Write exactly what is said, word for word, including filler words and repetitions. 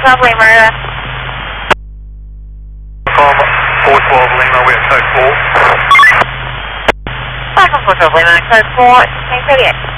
twelve Lima. From four twelve Lima, we're at code four. Back on four twelve Lima, code four, sixteen thirty-eight.